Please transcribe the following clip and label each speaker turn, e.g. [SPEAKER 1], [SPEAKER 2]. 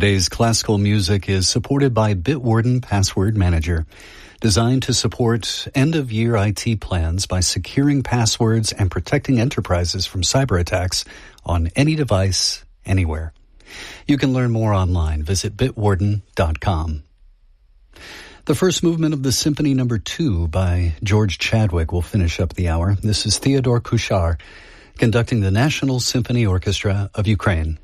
[SPEAKER 1] Today's classical music is supported by Bitwarden Password Manager, designed to support end-of-year IT plans by securing passwords and protecting enterprises from cyber attacks on any device, anywhere. You can learn more online. Visit bitwarden.com. The first movement of the Symphony No. 2 by George Chadwick will finish up the hour. This is Theodore Kuchar conducting the National Symphony Orchestra of Ukraine.